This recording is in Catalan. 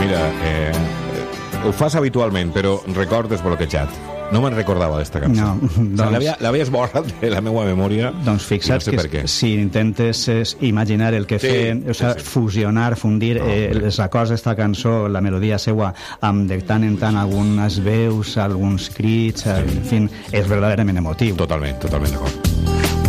mira, ho fas habitualment, però record desbloquejat. No me'n recordava d'esta cançó. No, l'havia esborrat de la meva memòria. Doncs fixa't no sé que si intentes imaginar el que feien, o sigui, fusionar, fundir els acords d'esta cançó, la melodia seua, amb de tant en tant algunes veus, alguns crits, en fi, és verdaderament emotiu. Totalment d'acord.